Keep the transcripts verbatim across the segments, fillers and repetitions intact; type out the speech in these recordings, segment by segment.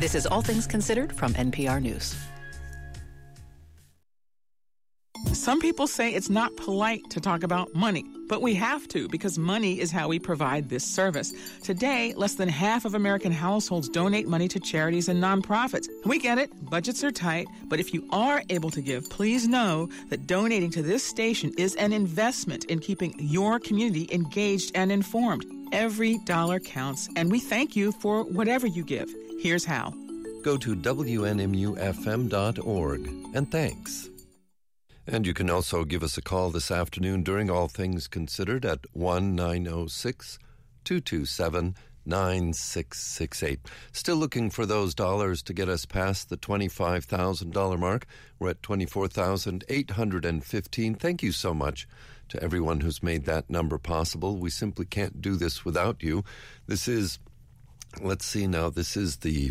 This is All Things Considered from N P R News. Some people say it's not polite to talk about money, but we have to because money is how we provide this service. Today, less than half of American households donate money to charities and nonprofits. We get it, budgets are tight, but if you are able to give, please know that donating to this station is an investment in keeping your community engaged and informed. Every dollar counts, and we thank you for whatever you give. Here's how. Go to W N M U F M dot org, and thanks. And you can also give us a call this afternoon during All Things Considered at one nine zero six, two two seven, nine six six eight. Still looking for those dollars to get us past the twenty-five thousand dollars mark. We're at twenty-four thousand eight hundred fifteen. Thank you so much to everyone who's made that number possible. We simply can't do this without you. This is, let's see now, this is the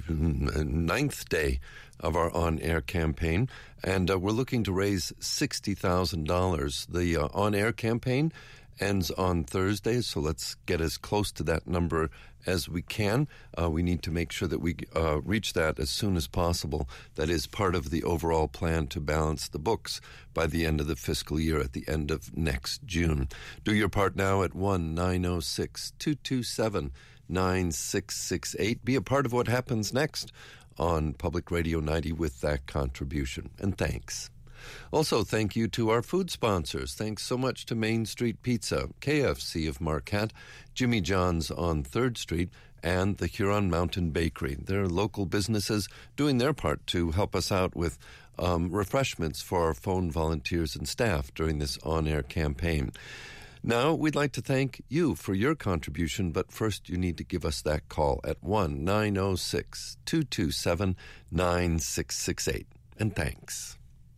ninth day of our on-air campaign, and uh, we're looking to raise sixty thousand dollars. The uh, on-air campaign ends on Thursday, so let's get as close to that number as we can. Uh, we need to make sure that we uh, reach that as soon as possible. That is part of the overall plan to balance the books by the end of the fiscal year at the end of next June. Do your part now at one nine zero six, two two seven, nine six six eight. Be a part of what happens next on Public Radio ninety with that contribution. And thanks. Also, thank you to our food sponsors. Thanks so much to Main Street Pizza, K F C of Marquette, Jimmy John's on third Street, and the Huron Mountain Bakery. They're local businesses doing their part to help us out with um, refreshments for our phone volunteers and staff during this on-air campaign. Now, we'd like to thank you for your contribution, but first you need to give us that call at one nine zero six, two two seven, nine six six eight. And thanks.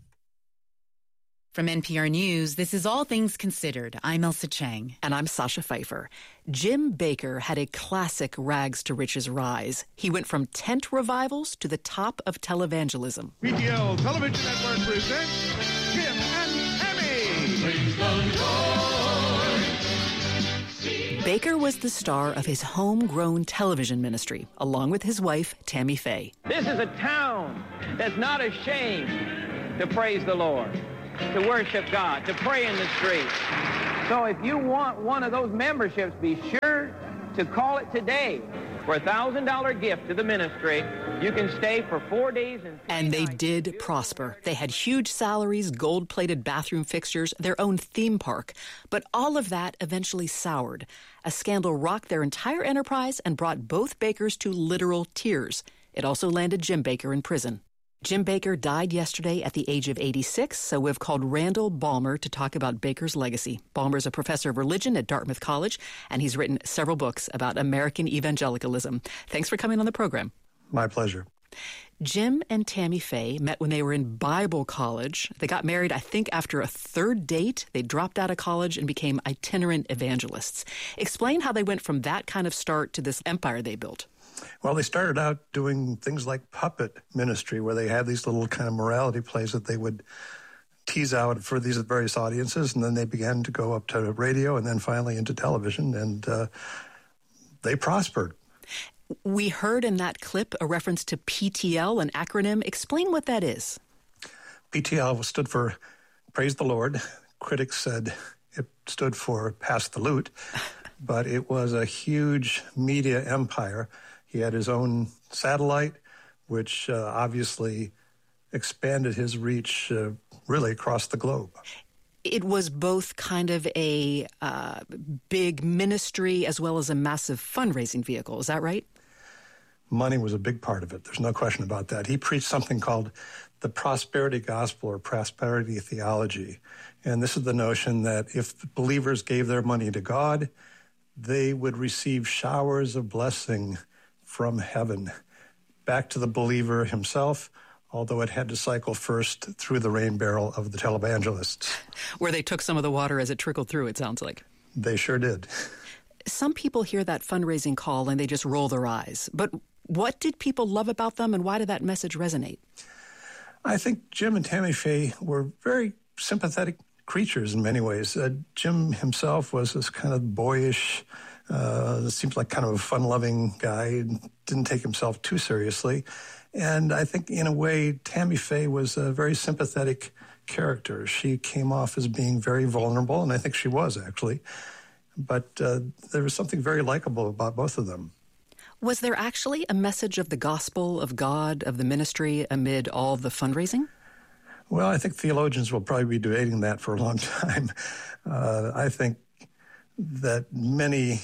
From N P R News, this is All Things Considered. I'm Elsa Chang. And I'm Sasha Pfeiffer. Jim Bakker had a classic rags to riches rise. He went from tent revivals to the top of televangelism. P T L Television Network presents Jim and Tammy. Praise the Lord. Bakker was the star of his homegrown television ministry, along with his wife, Tammy Faye. This is a town that's not ashamed to praise the Lord, to worship God, to pray in the streets. So if you want one of those memberships, be sure to call it today. For a one thousand dollars gift to the ministry, you can stay for four days and And they did prosper. They had huge salaries, gold-plated bathroom fixtures, their own theme park. But all of that eventually soured. A scandal rocked their entire enterprise and brought both Bakkers to literal tears. It also landed Jim Bakker in prison. Jim Bakker died yesterday at the age of eighty-six, so we've called Randall Balmer to talk about Bakker's legacy. Balmer's a professor of religion at Dartmouth College, and he's written several books about American evangelicalism. Thanks for coming on the program. My pleasure. Jim and Tammy Faye met when they were in Bible college. They got married, I think, after a third date. They dropped out of college and became itinerant evangelists. Explain how they went from that kind of start to this empire they built. Well, they started out doing things like puppet ministry, where they had these little kind of morality plays that they would tease out for these various audiences, and then they began to go up to radio and then finally into television, and uh, they prospered. We heard in that clip a reference to P T L, an acronym. Explain what that is. P T L stood for Praise the Lord. Critics said it stood for Pass the Loot, but it was a huge media empire. He had his own satellite, which uh, obviously expanded his reach uh, really across the globe. It was both kind of a uh, big ministry as well as a massive fundraising vehicle. Is that right? Money was a big part of it. There's no question about that. He preached something called the prosperity gospel or prosperity theology. And this is the notion that if the believers gave their money to God, they would receive showers of blessing from heaven back to the believer himself, although it had to cycle first through the rain barrel of the televangelists. Where they took some of the water as it trickled through, it sounds like. They sure did. Some people hear that fundraising call and they just roll their eyes. But what did people love about them, and why did that message resonate? I think Jim and Tammy Faye were very sympathetic creatures in many ways. Uh, Jim himself was this kind of boyish Uh, seems like kind of a fun-loving guy, didn't take himself too seriously. And I think, in a way, Tammy Faye was a very sympathetic character. She came off as being very vulnerable, and I think she was, actually. But uh, there was something very likable about both of them. Was there actually a message of the gospel, of God, of the ministry amid all the fundraising? Well, I think theologians will probably be debating that for a long time. Uh, I think that many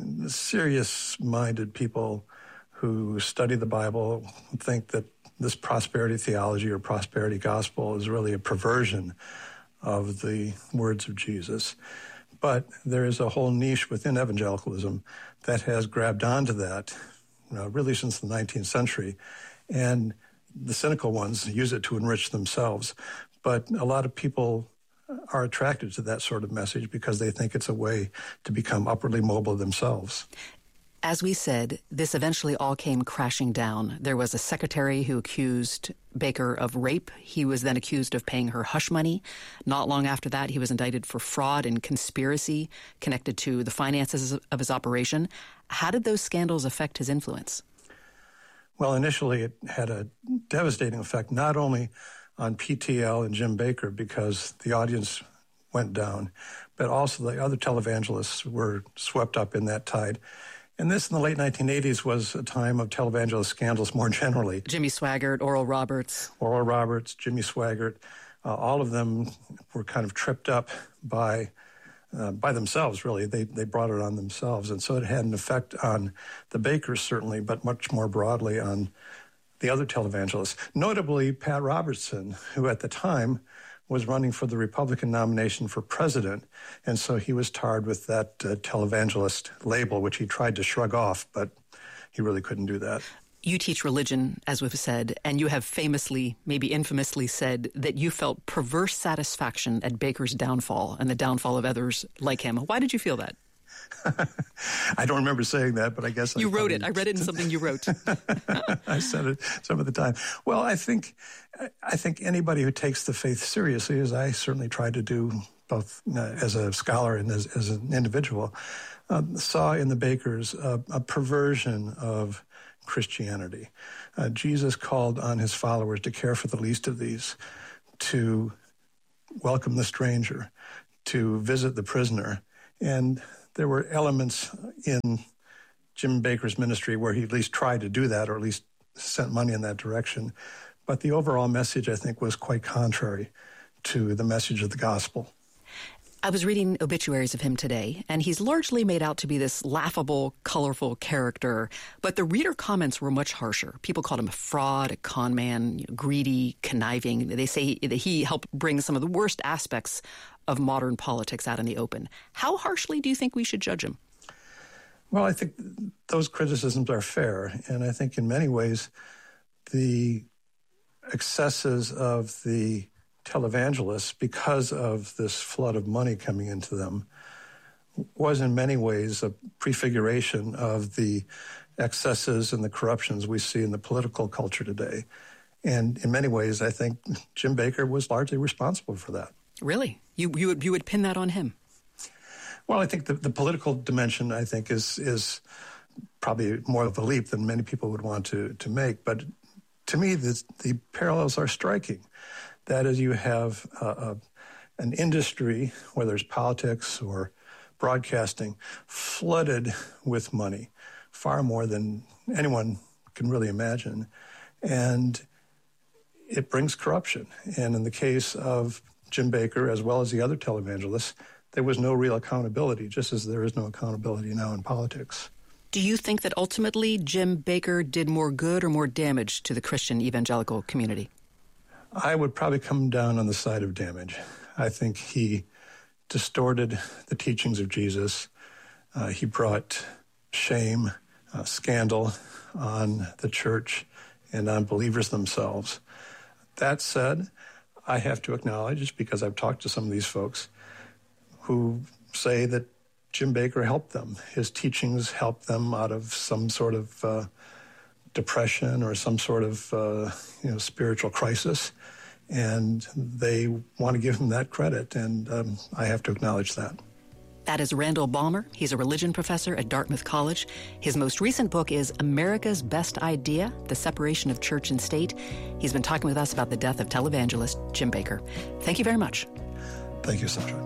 serious-minded people who study the Bible think that this prosperity theology or prosperity gospel is really a perversion of the words of Jesus. But there is a whole niche within evangelicalism that has grabbed onto that, you know, really since the nineteenth century. And the cynical ones use it to enrich themselves. But a lot of people are attracted to that sort of message because they think it's a way to become upwardly mobile themselves. As we said, this eventually all came crashing down. There was a secretary who accused Baker of rape. He was then accused of paying her hush money. Not long after that, he was indicted for fraud and conspiracy connected to the finances of his operation. How did those scandals affect his influence? Well, initially it had a devastating effect, not only on P T L and Jim Baker because the audience went down, but also the other televangelists were swept up in that tide. And this, in the late nineteen eighties, was a time of televangelist scandals more generally. Jimmy Swaggart, Oral Roberts. Oral Roberts, Jimmy Swaggart, uh, all of them were kind of tripped up by uh, by themselves, really. They they brought it on themselves. And so it had an effect on the Bakers, certainly, but much more broadly on the other televangelists. Notably, Pat Robertson, who at the time was running for the Republican nomination for president, and so he was tarred with that uh, televangelist label, which he tried to shrug off, but he really couldn't do that. You teach religion, as we've said, and you have famously, maybe infamously said that you felt perverse satisfaction at Baker's downfall and the downfall of others like him. Why did you feel that? I don't remember saying that, but I guess you I wrote it. I read it in something you wrote. I said it some of the time. Well, I think I think anybody who takes the faith seriously, as I certainly tried to do, both uh, as a scholar and as, as an individual, um, saw in the Bakers uh, a perversion of Christianity. Uh, Jesus called on his followers to care for the least of these, to welcome the stranger, to visit the prisoner, and there were elements in Jim Baker's ministry where he at least tried to do that, or at least sent money in that direction. But the overall message, I think, was quite contrary to the message of the gospel. I was reading obituaries of him today, and he's largely made out to be this laughable, colorful character. But the reader comments were much harsher. People called him a fraud, a con man, you know, greedy, conniving. They say that he helped bring some of the worst aspects of modern politics out in the open. How harshly do you think we should judge him? Well, I think those criticisms are fair. And I think in many ways, the excesses of the televangelists, because of this flood of money coming into them, was in many ways a prefiguration of the excesses and the corruptions we see in the political culture today. And in many ways, I think Jim Baker was largely responsible for that. Really? You you would, you would pin that on him? Well, I think the, the political dimension, I think, is is probably more of a leap than many people would want to, to make. But to me, the, the parallels are striking. That is, you have uh, a, an industry, whether it's politics or broadcasting, flooded with money, far more than anyone can really imagine. And it brings corruption. And in the case of Jim Baker, as well as the other televangelists, there was no real accountability, just as there is no accountability now in politics. Do you think that ultimately Jim Baker did more good or more damage to the Christian evangelical community? I would probably come down on the side of damage. I think he distorted the teachings of Jesus. Uh, he brought shame, uh, scandal on the church and on believers themselves. That said, I have to acknowledge, because I've talked to some of these folks who say that Jim Baker helped them. His teachings helped them out of some sort of uh, depression or some sort of uh, you know spiritual crisis, and they want to give him that credit, and um, I have to acknowledge that. That is Randall Balmer. He's a religion professor at Dartmouth College. His most recent book is America's Best Idea, The Separation of Church and State. He's been talking with us about the death of televangelist Jim Bakker. Thank you very much. Thank you, Sandra.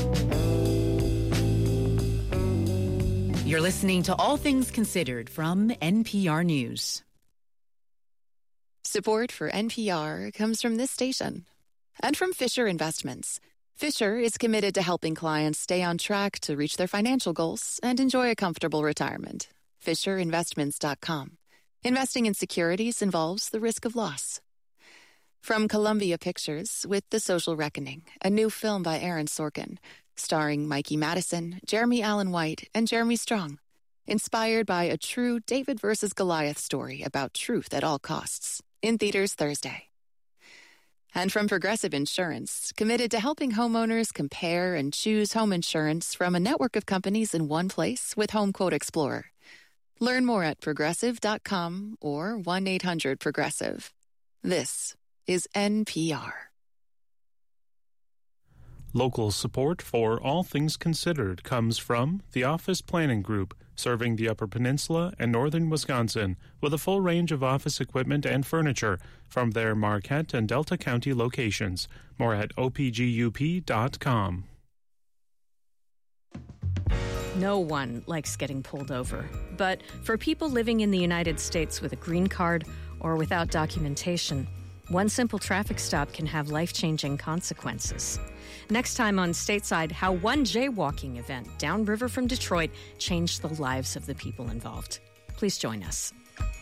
You're listening to All Things Considered from N P R News. Support for N P R comes from this station and from Fisher Investments. Fisher is committed to helping clients stay on track to reach their financial goals and enjoy a comfortable retirement. Fisher Investments dot com. Investing in securities involves the risk of loss. From Columbia Pictures with The Social Reckoning, a new film by Aaron Sorkin, starring Mikey Madison, Jeremy Allen White, and Jeremy Strong. Inspired by a true David versus Goliath story about truth at all costs. In theaters Thursday. And from Progressive Insurance, committed to helping homeowners compare and choose home insurance from a network of companies in one place with Home Quote Explorer. Learn more at progressive dot com or one eight hundred progressive. This is N P R. Local support for All Things Considered comes from the Office Planning Group, serving the Upper Peninsula and northern Wisconsin with a full range of office equipment and furniture from their Marquette and Delta County locations. More at O P G U P dot com. No one likes getting pulled over. But for people living in the United States with a green card or without documentation, one simple traffic stop can have life-changing consequences. Next time on Stateside, how one jaywalking event downriver from Detroit changed the lives of the people involved. Please join us.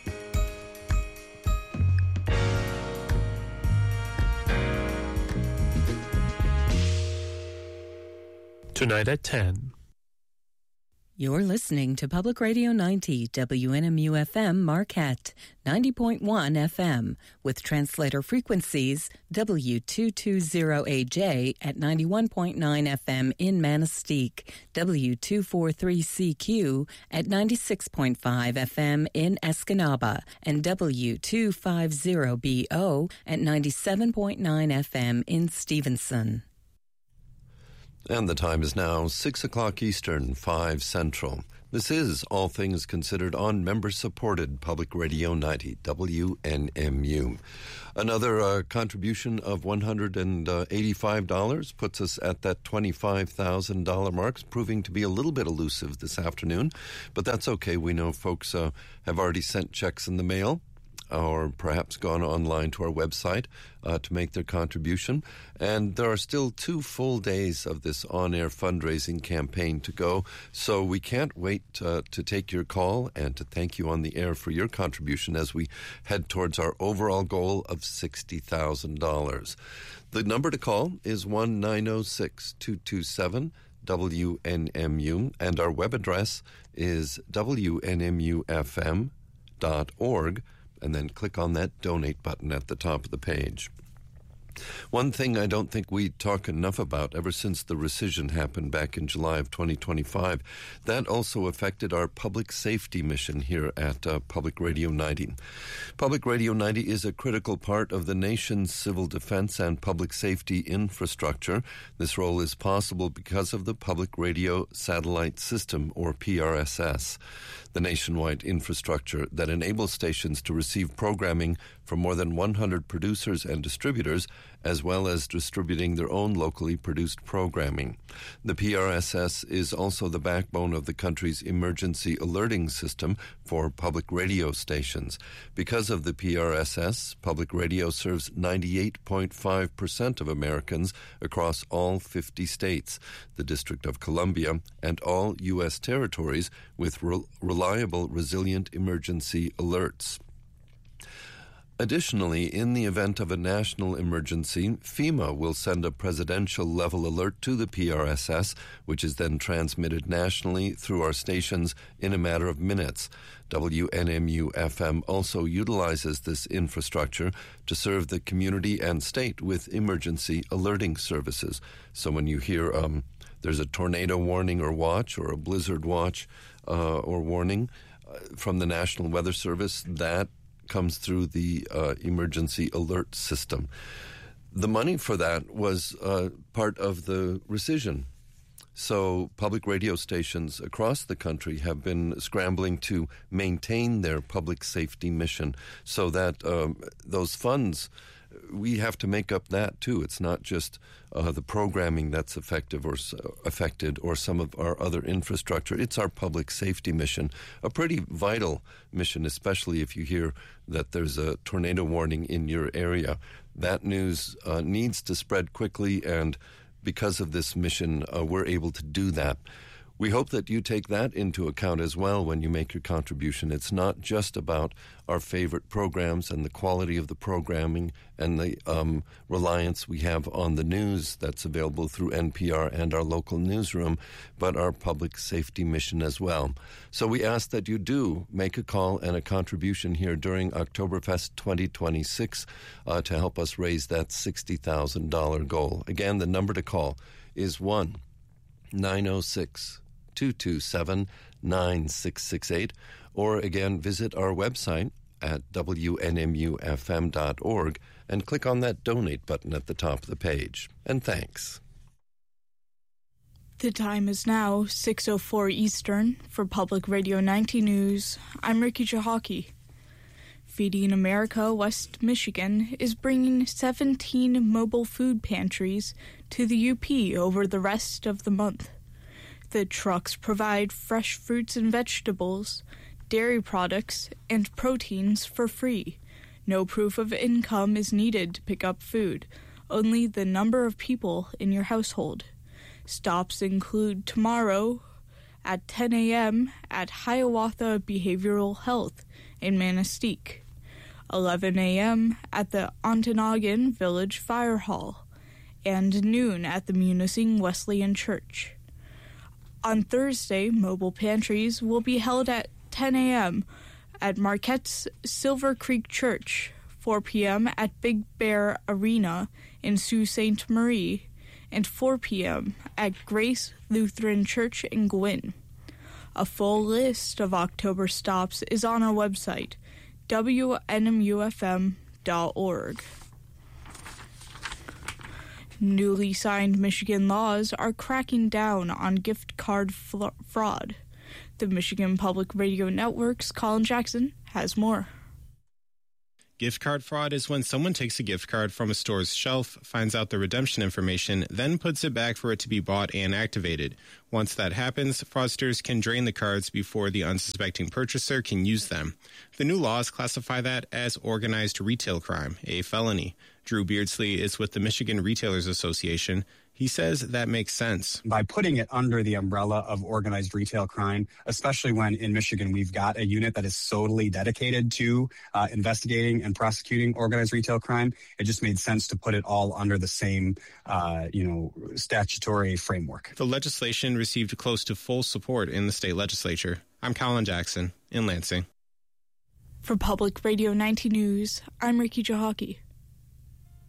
Tonight at ten. You're listening to Public Radio ninety, W N M U F M Marquette, ninety point one F M, with translator frequencies W two twenty A J at ninety-one point nine F M in Manistee, W two forty-three C Q at ninety-six point five F M in Escanaba, and W two fifty B O at ninety-seven point nine F M in Stevenson. And the time is now six o'clock Eastern, five Central. This is All Things Considered on member-supported Public Radio ninety, W N M U. Another uh, contribution of one hundred eighty-five dollars puts us at that twenty-five thousand dollars mark, proving to be a little bit elusive this afternoon. But that's okay. We know folks uh, have already sent checks in the mail, or perhaps gone online to our website uh, to make their contribution. And there are still two full days of this on-air fundraising campaign to go, so we can't wait uh, to take your call and to thank you on the air for your contribution as we head towards our overall goal of sixty thousand dollars. The number to call is one nine zero six, two two seven, W N M U, and our web address is W N M U F M dot org. And then click on that donate button at the top of the page. One thing I don't think we talk enough about ever since the rescission happened back in July of twenty twenty-five, that also affected our public safety mission here at uh, Public Radio ninety. Public Radio ninety is a critical part of the nation's civil defense and public safety infrastructure. This role is possible because of the Public Radio Satellite System, or P R S S, the nationwide infrastructure that enables stations to receive programming from more than one hundred producers and distributors, as well as distributing their own locally produced programming. The P R S S is also the backbone of the country's emergency alerting system for public radio stations. Because of the P R S S, public radio serves ninety-eight point five percent of Americans across all fifty states, the District of Columbia, and all U S territories with re- reliable, resilient emergency alerts. Additionally, in the event of a national emergency, FEMA will send a presidential-level alert to the P R S S, which is then transmitted nationally through our stations in a matter of minutes. W N M U F M also utilizes this infrastructure to serve the community and state with emergency alerting services. So when you hear um, there's a tornado warning or watch, or a blizzard watch uh, or warning uh, from the National Weather Service, that comes through the uh, emergency alert system. The money for that was uh, part of the rescission. So public radio stations across the country have been scrambling to maintain their public safety mission so that um, those funds, we have to make up that too. It's not just uh, the programming that's effective or uh, affected or some of our other infrastructure. It's our public safety mission, a pretty vital mission, especially if you hear that there's a tornado warning in your area. That news uh, needs to spread quickly, and because of this mission, uh, we're able to do that. We hope that you take that into account as well when you make your contribution. It's not just about our favorite programs and the quality of the programming and the um, reliance we have on the news that's available through N P R and our local newsroom, but our public safety mission as well. So we ask that you do make a call and a contribution here during Oktoberfest twenty twenty-six uh, to help us raise that sixty thousand dollars goal. Again, the number to call is one nine oh six, two two seven, nine six six eight, or again, visit our website at W N M U F M dot org and click on that donate button at the top of the page. And thanks. The time is now six oh four Eastern. For Public Radio ninety News, I'm Ricky Jahaki. Feeding America West Michigan is bringing seventeen mobile food pantries to the U P over the rest of the month. The trucks provide fresh fruits and vegetables, dairy products, and proteins for free. No proof of income is needed to pick up food, only the number of people in your household. Stops include tomorrow at ten a.m. at Hiawatha Behavioral Health in Manistee, eleven a.m. at the Ontonagon Village Fire Hall, and noon at the Munising Wesleyan Church. On Thursday, mobile pantries will be held at ten a.m. at Marquette's Silver Creek Church, four p.m. at Big Bear Arena in Sault Ste. Marie, and four p.m. at Grace Lutheran Church in Gwin. A full list of October stops is on our website, W N M U F M dot org. Newly signed Michigan laws are cracking down on gift card fl- fraud. The Michigan Public Radio Network's Colin Jackson has more. Gift card fraud is when someone takes a gift card from a store's shelf, finds out the redemption information, then puts it back for it to be bought and activated. Once that happens, fraudsters can drain the cards before the unsuspecting purchaser can use them. The new laws classify that as organized retail crime, a felony. Drew Beardsley is with the Michigan Retailers Association. He says that makes sense. By putting it under the umbrella of organized retail crime, especially when in Michigan we've got a unit that is solely dedicated to uh, investigating and prosecuting organized retail crime, it just made sense to put it all under the same, uh, you know, statutory framework. The legislation received close to full support in the state legislature. I'm Colin Jackson in Lansing. For Public Radio ninety News, I'm Ricky Jahaki.